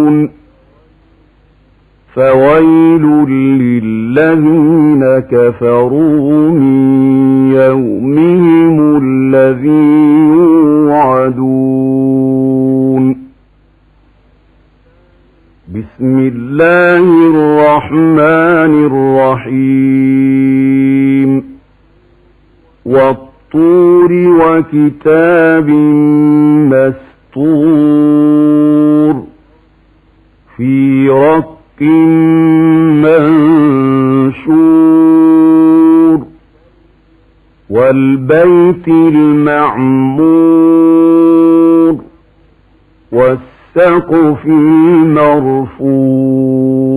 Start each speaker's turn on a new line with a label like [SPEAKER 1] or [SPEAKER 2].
[SPEAKER 1] فويل للذين كفروا من يومهم الذي يوعدون. بسم الله الرحمن الرحيم. والطور وكتاب مسطور في رق منشور والبيت المعمور والسقف المرفوع